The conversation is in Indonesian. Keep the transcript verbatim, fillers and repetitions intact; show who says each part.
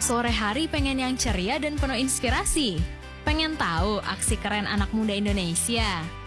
Speaker 1: Sore hari pengen yang ceria dan penuh inspirasi? Pengen tahu aksi keren anak muda Indonesia?